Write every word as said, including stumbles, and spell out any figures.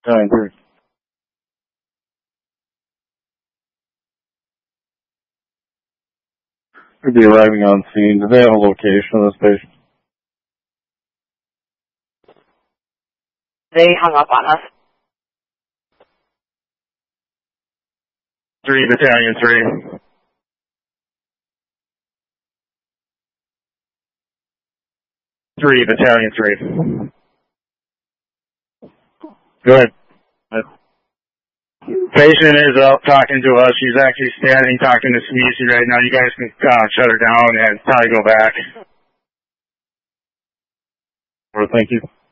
Battalion three. Could be arriving on scene. Do they have a location of this patient? They hung up on us. Three, Battalion three. Three, Battalion three. Go ahead. Patient is up talking to us. She's actually standing talking to Smeezy right now. You guys can uh, shut her down and probably go back. Well, thank you.